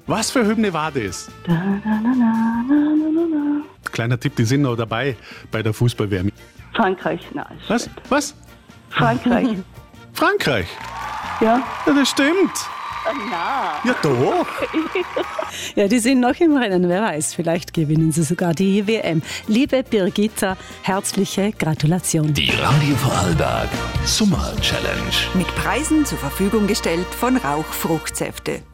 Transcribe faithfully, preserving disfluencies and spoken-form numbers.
Was für eine Hymne war das? Da, na, na, na, na, na, na. Kleiner Tipp, die sind noch dabei bei der Fußball-W M. Frankreich, nein. Was? Was? Frankreich. Frankreich? Ja. Ja, das stimmt. Na. Ja, doch. Ja, die sind noch im Rennen. Wer weiß, vielleicht gewinnen sie sogar die W M. Liebe Birgitta, herzliche Gratulation. Die Radio Vorarlberg Sommer Challenge. Mit Preisen zur Verfügung gestellt von Rauch Fruchtsäfte.